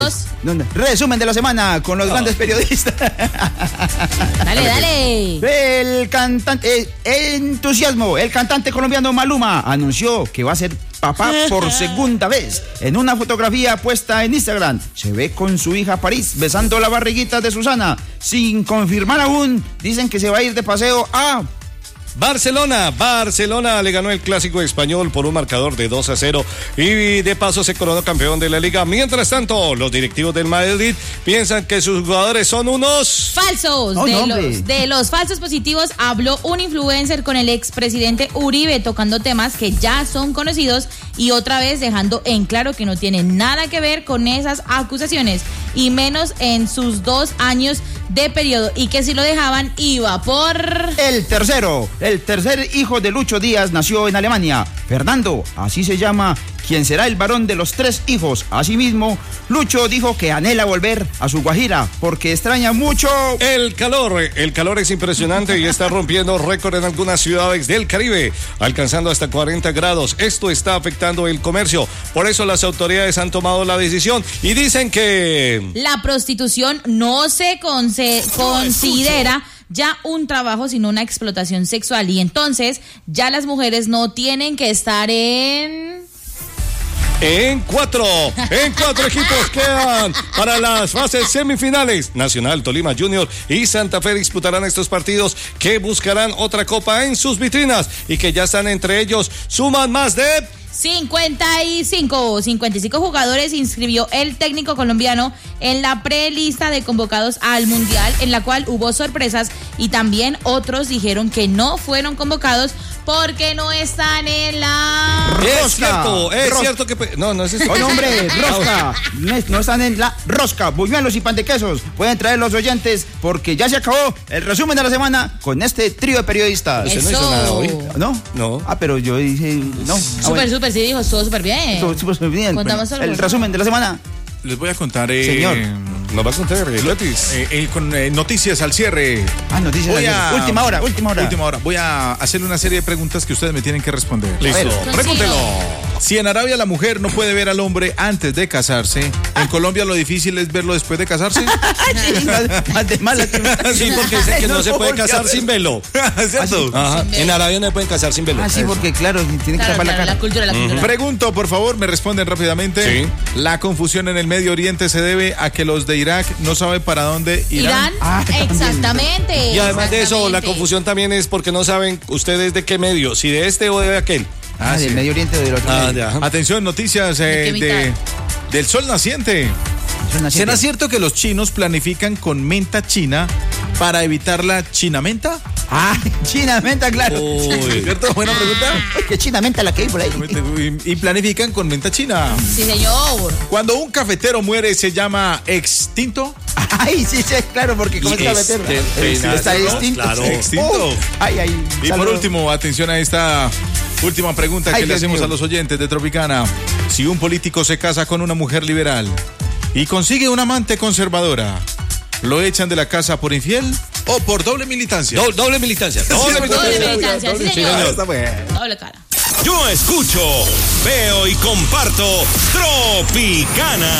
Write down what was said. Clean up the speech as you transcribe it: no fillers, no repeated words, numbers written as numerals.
Resumen de la semana con los grandes periodistas. Dale. El cantante, entusiasmo. El cantante colombiano Maluma anunció que va a ser papá por segunda vez. En una fotografía puesta en Instagram, se ve con su hija París besando la barriguita de Susana. Sin confirmar aún, dicen que se va a ir de paseo a Barcelona le ganó el clásico español por un marcador de 2-0 y de paso se coronó campeón de la liga. Mientras tanto, los directivos del Madrid piensan que sus jugadores son unos falsos. De los falsos positivos habló un influencer con el expresidente Uribe, tocando temas que ya son conocidos y otra vez dejando en claro que no tiene nada que ver con esas acusaciones y menos en sus 2 años de periodo, y que si lo dejaban iba por el tercer hijo de Lucho Díaz nació en Alemania. Fernando, así se llama, quien será el varón de los 3 hijos. Asimismo, Lucho dijo que anhela volver a su Guajira porque extraña mucho el calor. El calor es impresionante y está rompiendo récord en algunas ciudades del Caribe, alcanzando hasta 40 grados. Esto está afectando el comercio. Por eso las autoridades han tomado la decisión y dicen que la prostitución no se considera ya un trabajo, sino una explotación sexual. Y entonces ya las mujeres no tienen que estar en 4 equipos quedan para las fases semifinales. Nacional, Tolima Junior y Santa Fe disputarán estos partidos que buscarán otra copa en sus vitrinas y que ya están entre ellos. Suman más de 55 jugadores inscribió el técnico colombiano en la prelista de convocados al Mundial, en la cual hubo sorpresas y también otros dijeron que no fueron convocados porque no están en la rosca. Es cierto que no es eso. Oye, hombre, rosca. No están en la rosca. Buñuelos y pan de quesos pueden traer los oyentes porque ya se acabó el resumen de la semana con este trío de periodistas. Eso. No hizo nada hoy. No. Pero yo dije no. Súper, sí, dijo, estuvo súper bien. Súper bien. Contamos el resumen de la semana. Les voy a contar, señor. Nos va a contar, Letis. Con noticias al cierre. Noticias al cierre. Última hora. Voy a hacer una serie de preguntas que ustedes me tienen que responder. Listo. Pregúntelo. Si en Arabia la mujer no puede ver al hombre antes de casarse, ¿en Colombia lo difícil es verlo después de casarse? Sí, porque dicen que no se puede casar sin velo. ¿Cierto? Ajá. En Arabia no se pueden casar sin velo. Sí, porque claro, tiene que tapar la cara. La cultura. Pregunto, por favor, me responden rápidamente. Sí. La confusión en el Medio Oriente se debe a que los de Irak no saben para dónde irán. Exactamente. Y además de eso, la confusión también es porque no saben ustedes de qué medio, si de este o de aquel. Del Medio Oriente o del otro. Atención, noticias del sol naciente. ¿Será cierto que los chinos planifican con menta china para evitar la chinamenta? Chinamenta, claro. ¿Cierto? Buena pregunta. ¿Qué chinamenta la que hay por ahí? Y planifican con menta china. Sí, señor. Cuando un cafetero muere, ¿se llama extinto? Sí, claro, porque como es cafetero. Está extinto. Claro. Extinto. Y por último, atención a esta última pregunta que le hacemos a los oyentes de Tropicana. Si un político se casa con una mujer liberal y consigue una amante conservadora, ¿lo echan de la casa por infiel o por doble militancia? Doble militancia. Doble militancia, sí, señor. Está bueno. Doble cara. Yo escucho, veo y comparto Tropicana.